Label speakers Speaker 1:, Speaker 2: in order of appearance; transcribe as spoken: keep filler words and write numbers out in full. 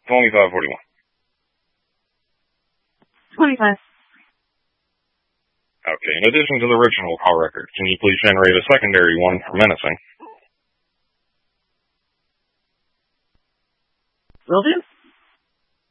Speaker 1: twenty-five forty-one.
Speaker 2: twenty-five.
Speaker 1: Okay, in addition to the original call record, can you please generate a secondary one for menacing?
Speaker 2: Will do.